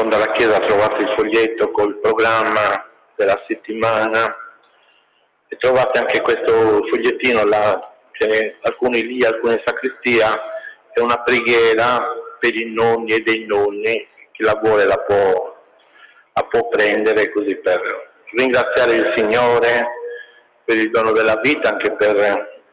fondo alla chiesa trovate il foglietto col programma della settimana e trovate anche questo fogliettino là, che alcuni lì, alcune sacrestia, è una preghiera per i nonni e dei nonni, chi la vuole la può prendere così per ringraziare il Signore per il dono della vita, anche per